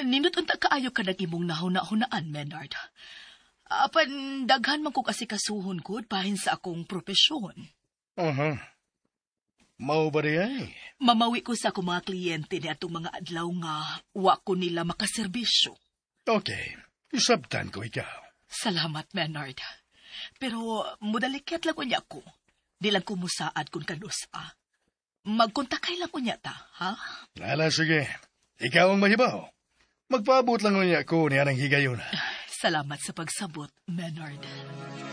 Nindot unta kaayo ka nag imong nahuna-hunaan, Menard. Apan daghan man ko kasi kasuhon ko pahin sa akong propesyon. Mao ba ay? Mamawi ko sa akong mga kliyente ni atong mga adlaw nga wa ko nila makaserbisyo. Okay, isabtan ko ikaw. Salamat, Menard. Pero mudalikyat lang unya ko. Di lang ko musaad kung kanusa. Magkontakay lang unya ta, ha? Ala, sige. Ikaw ang mahibaw. Magpaabot lang unya ko ni anang higayon. Salamat sa pagsabot, Menard.